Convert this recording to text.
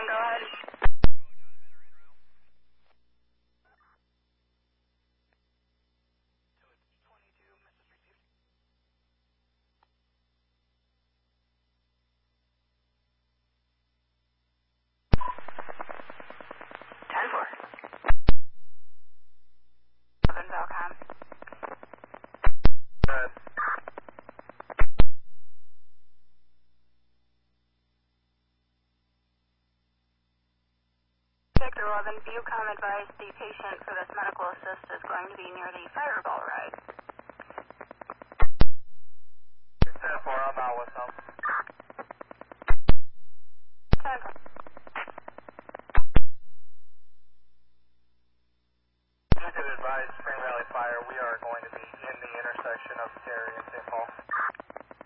go ahead. Valcom. Sector 11, Viewcom advised the patient for this medical assist is going to be near the Fireball ride. 10-4, I'm out with them.